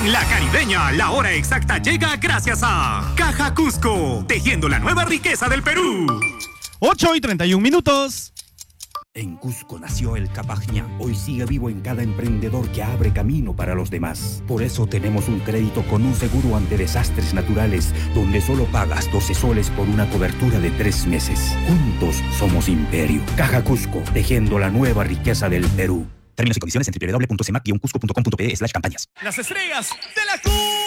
En La Caribeña, la hora exacta llega gracias a Caja Cusco, tejiendo la nueva riqueza del Perú. 8:31. En Cusco nació el Capajñán. Hoy sigue vivo en cada emprendedor que abre camino para los demás. Por eso tenemos un crédito con un seguro ante desastres naturales, donde solo pagas 12 soles por una cobertura de 3 meses. Juntos somos Imperio. Caja Cusco, tejiendo la nueva riqueza del Perú. Términos y condiciones en www.cemac-cusco.com.pe/campañas. Las estrellas de la